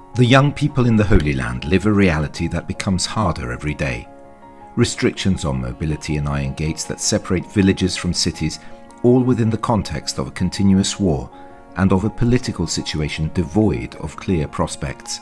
The young people in the Holy Land live a reality that becomes harder every day. Restrictions on mobility and iron gates that separate villages from cities, all within the context of a continuous war and of a political situation devoid of clear prospects.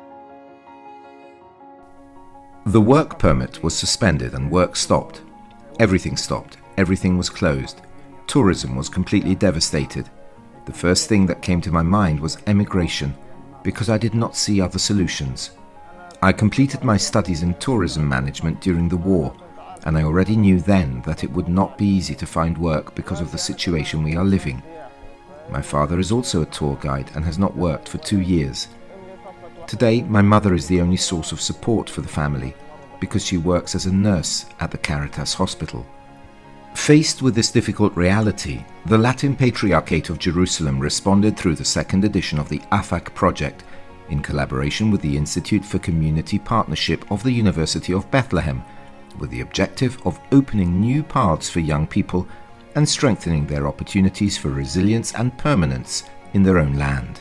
The work permit was suspended and work stopped. Everything stopped. Everything was closed. Tourism was completely devastated. The first thing that came to my mind was emigration, because I did not see other solutions. I completed my studies in tourism management during the war, and I already knew then that it would not be easy to find work because of the situation we are living. My father is also a tour guide and has not worked for 2 years. Today, my mother is the only source of support for the family, because she works as a nurse at the Caritas hospital. Faced with this difficult reality, the Latin Patriarchate of Jerusalem responded through the second edition of the AFAC project, in collaboration with the Institute for Community Partnership of the University of Bethlehem, with the objective of opening new paths for young people and strengthening their opportunities for resilience and permanence in their own land.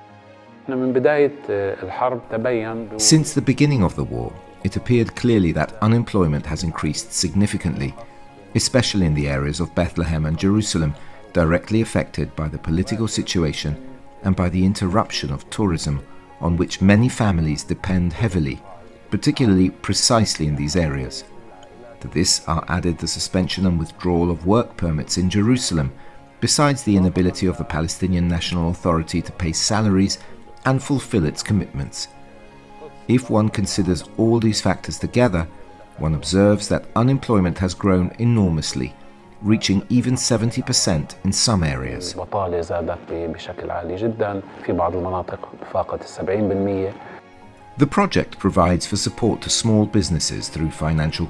Since the beginning of the war, it appeared clearly that unemployment has increased significantly, especially in the areas of Bethlehem and Jerusalem, directly affected by the political situation and by the interruption of tourism, on which many families depend heavily, particularly precisely in these areas. To this are added the suspension and withdrawal of work permits in Jerusalem, besides the inability of the Palestinian National Authority to pay salaries and fulfill its commitments. If one considers all these factors together, one observes that unemployment has grown enormously, reaching even 70% in some areas. The project provides for support to small businesses through financial